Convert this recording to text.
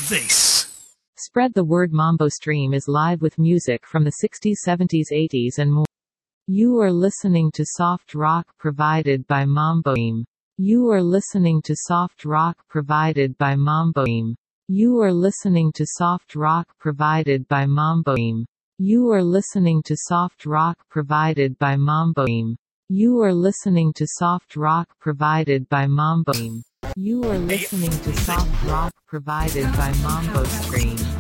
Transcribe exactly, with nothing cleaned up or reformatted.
This. Spread the word. Mambo Stream is live with music from the sixties, seventies, eighties and more. You are listening to soft rock provided by Mambo Stream. You are listening to soft rock provided by Mambo Stream. You are listening to soft rock provided by Mambo Stream. You are listening to soft rock provided by Mambo Stream. You are listening to soft rock provided by Mambo Stream. You are listening to soft rock provided by Mambo Stream.